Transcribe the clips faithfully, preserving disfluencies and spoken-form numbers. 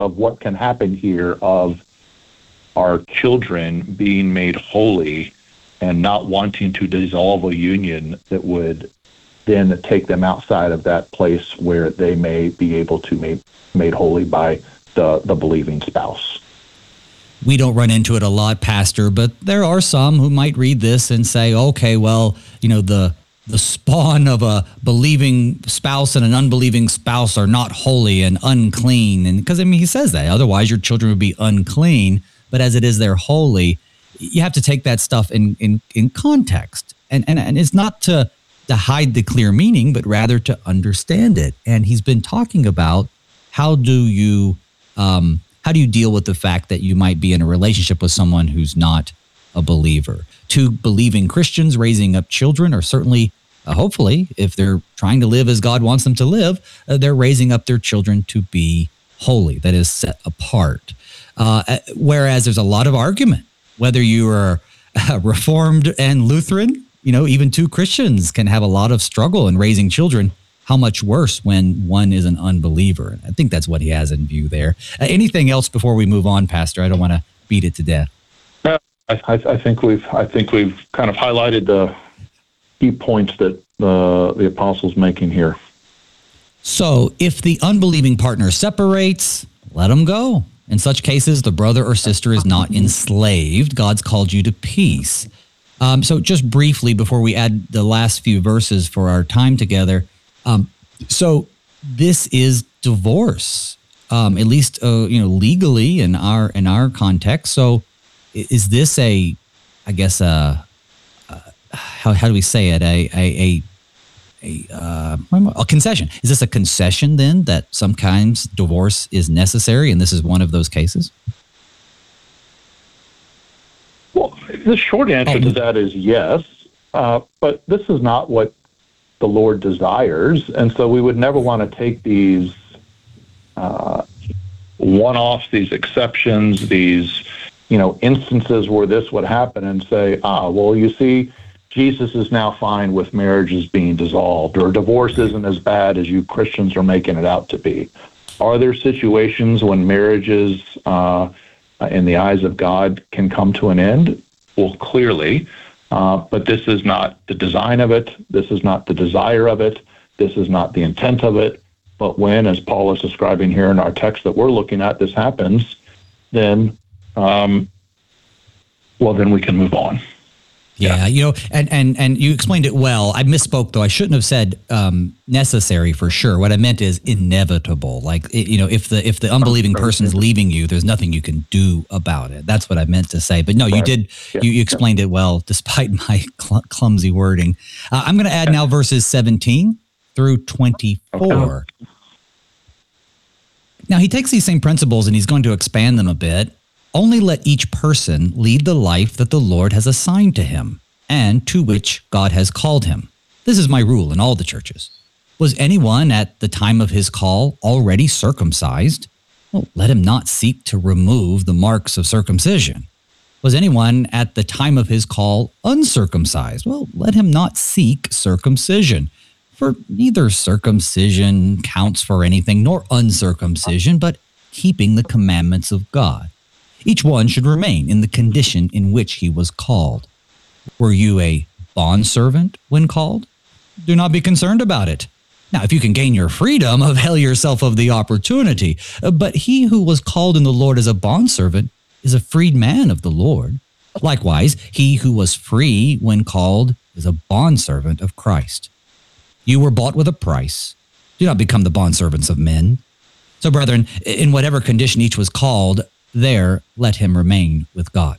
of what can happen here of our children being made holy and not wanting to dissolve a union that would then take them outside of that place where they may be able to be made, made holy by the, the believing spouse. We don't run into it a lot, Pastor, but there are some who might read this and say, okay, well, you know, the the spawn of a believing spouse and an unbelieving spouse are not holy and unclean. And because, I mean, he says that. Otherwise, your children would be unclean. But as it is, they're holy. You have to take that stuff in in, in context. And, and, and it's not to, to hide the clear meaning, but rather to understand it. And he's been talking about how do you... Um, How do you deal with the fact that you might be in a relationship with someone who's not a believer? Two believing Christians raising up children are certainly, uh, hopefully, if they're trying to live as God wants them to live, uh, they're raising up their children to be holy, that is, set apart. Uh, whereas there's a lot of argument, whether you are uh, Reformed and Lutheran, you know, even two Christians can have a lot of struggle in raising children. How much worse when one is an unbeliever? I think that's what he has in view there. Uh, anything else before we move on, Pastor? I don't want to beat it to death. Uh, I, I think we've I think we've kind of highlighted the key points that uh, the apostle's making here. So, if the unbelieving partner separates, let them go. In such cases, the brother or sister is not enslaved. God's called you to peace. Um, so, just briefly before we add the last few verses for our time together. Um, so this is divorce, um, at least, uh, you know, legally in our, in our context. So is this a, I guess, a, uh, how, how do we say it? A, a, a, a, uh, a concession. Is this a concession then that sometimes divorce is necessary? And this is one of those cases? Well, the short answer oh. to that is yes. Uh, but this is not what the Lord desires, and so we would never want to take these uh, one-offs, these exceptions, these you know instances where this would happen, and say, ah, well, you see, Jesus is now fine with marriages being dissolved, or divorce isn't as bad as you Christians are making it out to be. Are there situations when marriages, uh, in the eyes of God, can come to an end? Well, clearly. Uh, but this is not the design of it. This is not the desire of it. This is not the intent of it. But when, as Paul is describing here in our text that we're looking at, this happens, then, um, well, then we can move on. Yeah, yeah, you know, and, and, and you explained it well. I misspoke, though. I shouldn't have said um, necessary for sure. What I meant is inevitable. Like, it, you know, if the if the unbelieving person's leaving you, there's nothing you can do about it. That's what I meant to say. But no, you right. did, yeah. you, you explained yeah. it well, despite my cl- clumsy wording. Uh, I'm going to add yeah. now verses seventeen through twenty-four. Okay. Now, he takes these same principles and he's going to expand them a bit. Only let each person lead the life that the Lord has assigned to him and to which God has called him. This is my rule in all the churches. Was anyone at the time of his call already circumcised? Well, let him not seek to remove the marks of circumcision. Was anyone at the time of his call uncircumcised? Well, let him not seek circumcision. For neither circumcision counts for anything nor uncircumcision, but keeping the commandments of God. Each one should remain in the condition in which he was called. Were you a bondservant when called? Do not be concerned about it. Now, if you can gain your freedom, avail yourself of the opportunity. But he who was called in the Lord as a bondservant is a freed man of the Lord. Likewise, he who was free when called is a bondservant of Christ. You were bought with a price. Do not become the bondservants of men. So, brethren, in whatever condition each was called, there let him remain with God.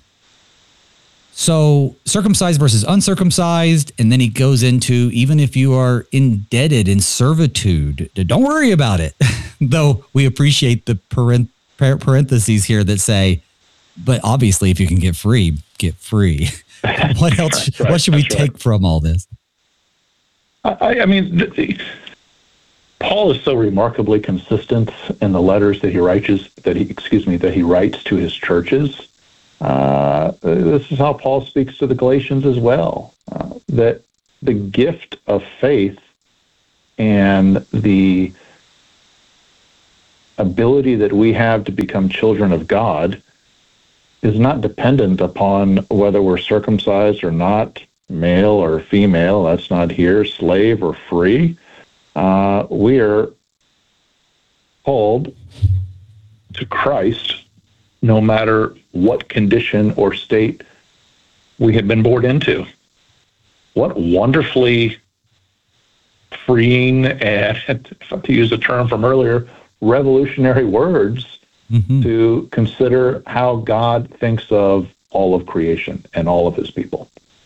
So circumcised versus uncircumcised, and then he goes into even if you are indebted in servitude, don't worry about it. Though we appreciate the parentheses here that say, but obviously if you can get free, get free. What else? Right, right, what should we take right. from all this? I, I mean, the, the, Paul is so remarkably consistent in the letters that he writes. That he, excuse me, that he writes to his churches. Uh, this is how Paul speaks to the Galatians as well. Uh, that the gift of faith and the ability that we have to become children of God is not dependent upon whether we're circumcised or not, male or female. That's not here, slave or free. Uh, we are called to Christ no matter what condition or state we have been born into. What wonderfully freeing and, to use a term from earlier, revolutionary words mm-hmm. to consider how God thinks of all of creation and all of his people.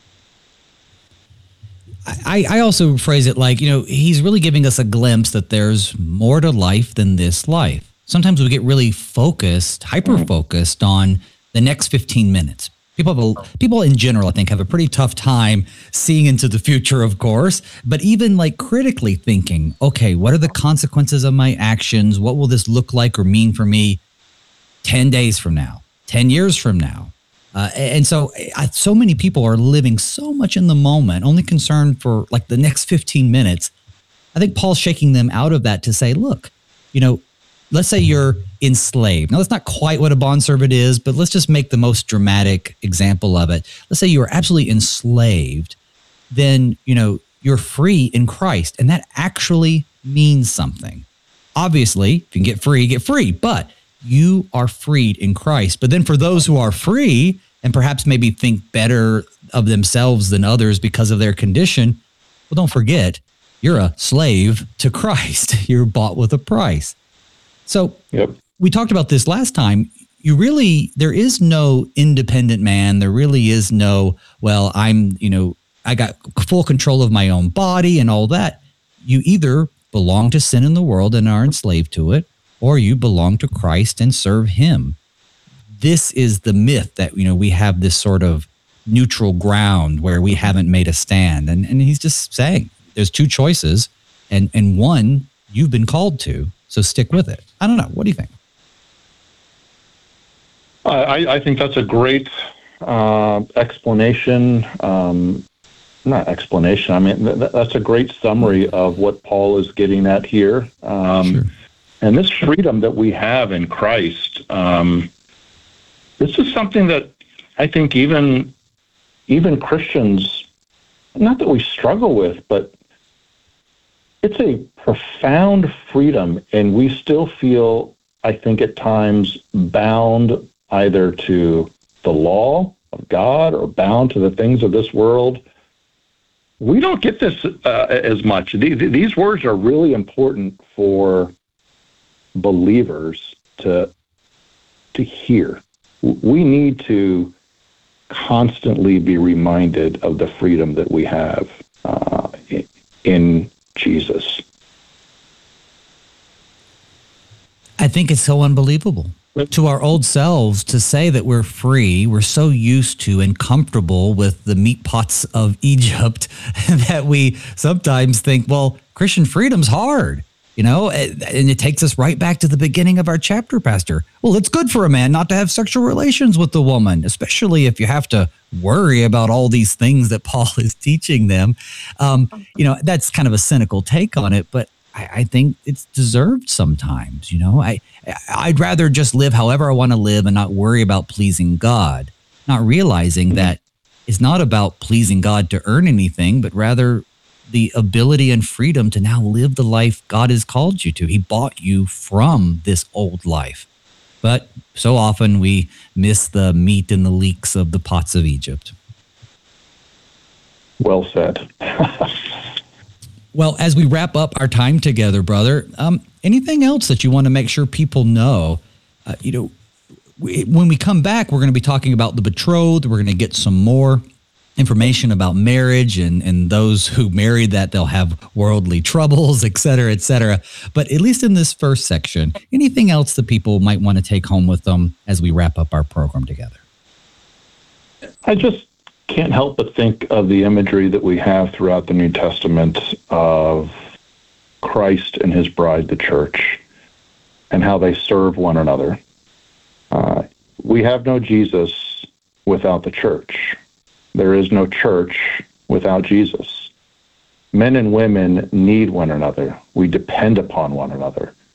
I, I also phrase it like, you know, he's really giving us a glimpse that there's more to life than this life. Sometimes we get really focused, hyper-focused on the next fifteen minutes. People have a, people in general, I think, have a pretty tough time seeing into the future, of course, but even like critically thinking, okay, what are the consequences of my actions? What will this look like or mean for me ten days from now, ten years from now? Uh, and so I, so many people are living so much in the moment, only concerned for like the next fifteen minutes. I think Paul's shaking them out of that to say, look, you know, let's say you're enslaved. Now, that's not quite what a bondservant is, but let's just make the most dramatic example of it. Let's say you are absolutely enslaved. Then, you know, you're free in Christ, and that actually means something. Obviously, if you can get free, get free, but you are freed in Christ. But then for those who are free and perhaps maybe think better of themselves than others because of their condition, well, don't forget, you're a slave to Christ. You're bought with a price. So yep. We talked about this last time. You really, there is no independent man. There really is no, well, I'm, you know, I got full control of my own body and all that. You either belong to sin in the world and are enslaved to it, or you belong to Christ and serve him. This is the myth that, you know, we have this sort of neutral ground where we haven't made a stand. And, and he's just saying there's two choices, and, and one you've been called to. So stick with it. I don't know. What do you think? I, I think that's a great uh, explanation. Um, not explanation. I mean, th- that's a great summary of what Paul is getting at here. Um, sure. And this freedom that we have in Christ, um, this is something that I think even even Christians, not that we struggle with, but it's a profound freedom, and we still feel, I think, at times bound either to the law of God or bound to the things of this world. We don't get this uh, as much. These words are really important for believers to to hear. We need to constantly be reminded of the freedom that we have uh, in Jesus. I think it's so unbelievable to our old selves to say that we're free. We're so used to and comfortable with the meat pots of Egypt that we sometimes think, well, Christian freedom's hard, you know, and it takes us right back to the beginning of our chapter, Pastor. Well, it's good for a man not to have sexual relations with the woman, especially if you have to worry about all these things that Paul is teaching them. Um, you know, that's kind of a cynical take on it, but I, I think it's deserved sometimes. You know, I, I'd rather just live however I want to live and not worry about pleasing God, not realizing that it's not about pleasing God to earn anything, but rather the ability and freedom to now live the life God has called you to. He bought you from this old life. But so often we miss the meat and the leeks of the pots of Egypt. Well said. Well, as we wrap up our time together, brother, um, anything else that you want to make sure people know? Uh, you know, we, when we come back, we're going to be talking about the betrothed. We're going to get some more information about marriage and, and those who marry that they'll have worldly troubles, et cetera, et cetera. But at least in this first section, anything else that people might want to take home with them as we wrap up our program together? I just can't help but think of the imagery that we have throughout the New Testament of Christ and his bride, the church, and how they serve one another. Uh, we have no Jesus without the church. There is no church without Jesus. Men and women need one another. We depend upon one another.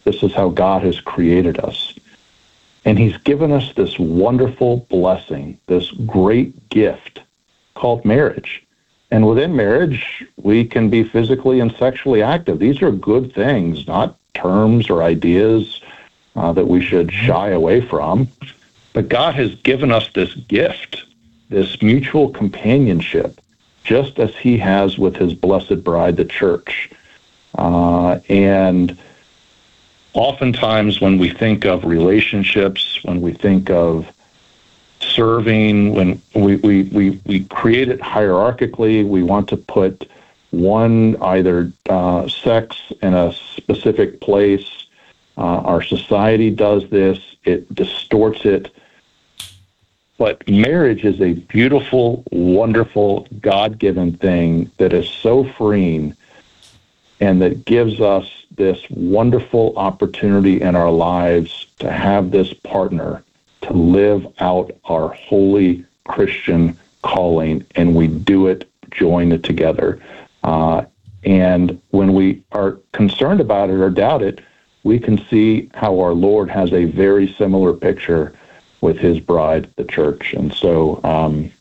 This is how God has created us. And he's given us this wonderful blessing, this great gift called marriage. And within marriage, we can be physically and sexually active. These are good things, not terms or ideas uh, that we should shy away from. But God has given us this gift, this mutual companionship, just as he has with his blessed bride, the church. Uh, and oftentimes when we think of relationships, when we think of serving, when we, we, we, we create it hierarchically, we want to put one, either uh, sex in a specific place. Uh, our society does this. It distorts it. But marriage is a beautiful, wonderful, God-given thing that is so freeing and that gives us this wonderful opportunity in our lives to have this partner to live out our holy Christian calling, and we do it joined together. Uh, and when we are concerned about it or doubt it, we can see how our Lord has a very similar picture with his bride, the church. And so, um,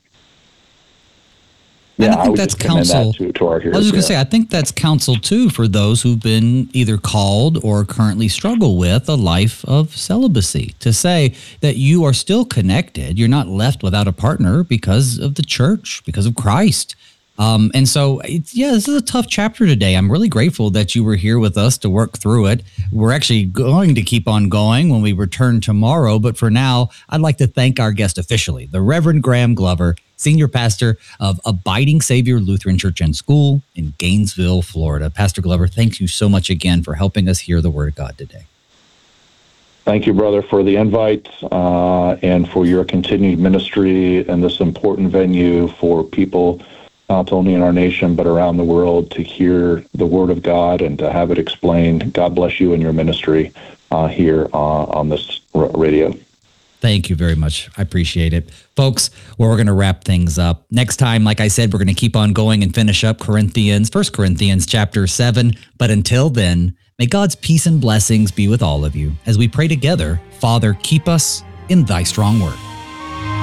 yeah, and I think I that's counsel. That to, to our hearers, I was just going to yeah. say, I think that's counsel too for those who've been either called or currently struggle with a life of celibacy, to say that you are still connected. You're not left without a partner because of the church, because of Christ. Um, and so, it's, yeah, this is a tough chapter today. I'm really grateful that you were here with us to work through it. We're actually going to keep on going when we return tomorrow. But for now, I'd like to thank our guest officially, the Reverend Graham Glover, Senior Pastor of Abiding Savior Lutheran Church and School in Gainesville, Florida. Pastor Glover, thank you so much again for helping us hear the Word of God today. Thank you, brother, for the invite uh, and for your continued ministry in this important venue for people not only in our nation, but around the world, to hear the Word of God and to have it explained. God bless you and your ministry uh, here uh, on this r- radio. Thank you very much. I appreciate it. Folks, well, we're going to wrap things up. Next time, like I said, we're going to keep on going and finish up Corinthians, First Corinthians chapter seven. But until then, may God's peace and blessings be with all of you as we pray together. Father, keep us in thy strong word.